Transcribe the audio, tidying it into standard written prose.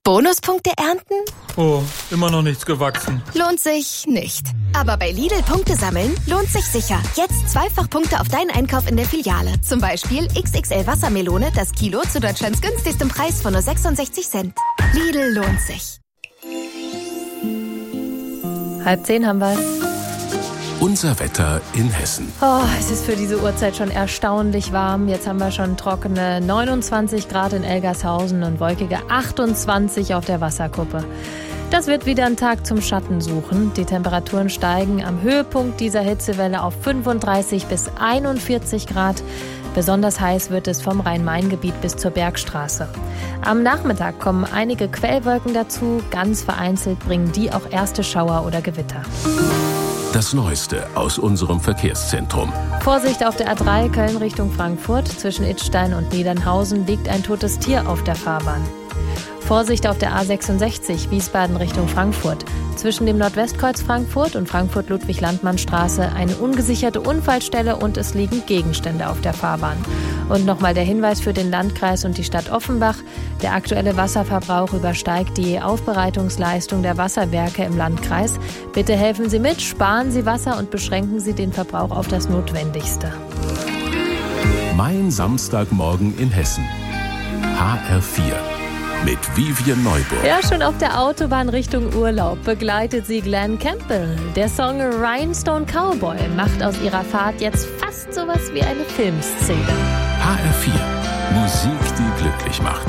Bonuspunkte ernten? Oh, immer noch nichts gewachsen. Lohnt sich nicht. Aber bei Lidl Punkte sammeln lohnt sich sicher. Jetzt zweifach Punkte auf deinen Einkauf in der Filiale. Zum Beispiel XXL Wassermelone, das Kilo zu Deutschlands günstigstem Preis von nur 66 Cent. Lidl lohnt sich. 9:30 haben wir. Unser Wetter in Hessen. Oh, es ist für diese Uhrzeit schon erstaunlich warm. Jetzt haben wir schon trockene 29 Grad in Elgershausen und wolkige 28 auf der Wasserkuppe. Das wird wieder ein Tag zum Schatten suchen. Die Temperaturen steigen am Höhepunkt dieser Hitzewelle auf 35 bis 41 Grad. Besonders heiß wird es vom Rhein-Main-Gebiet bis zur Bergstraße. Am Nachmittag kommen einige Quellwolken dazu. Ganz vereinzelt bringen die auch erste Schauer oder Gewitter. Das Neueste aus unserem Verkehrszentrum. Vorsicht auf der A3 Köln Richtung Frankfurt. Zwischen Idstein und Niedernhausen liegt ein totes Tier auf der Fahrbahn. Vorsicht auf der A66 Wiesbaden Richtung Frankfurt. Zwischen dem Nordwestkreuz Frankfurt und Frankfurt-Ludwig-Landmann-Straße eine ungesicherte Unfallstelle und es liegen Gegenstände auf der Fahrbahn. Und nochmal der Hinweis für den Landkreis und die Stadt Offenbach. Der aktuelle Wasserverbrauch übersteigt die Aufbereitungsleistung der Wasserwerke im Landkreis. Bitte helfen Sie mit, sparen Sie Wasser und beschränken Sie den Verbrauch auf das Notwendigste. Mein Samstagmorgen in Hessen. HR4. Mit Vivian Neuburg. Ja, schon auf der Autobahn Richtung Urlaub begleitet sie Glenn Campbell. Der Song Rhinestone Cowboy macht aus ihrer Fahrt jetzt fast sowas wie eine Filmszene. HR4. Musik, die glücklich macht.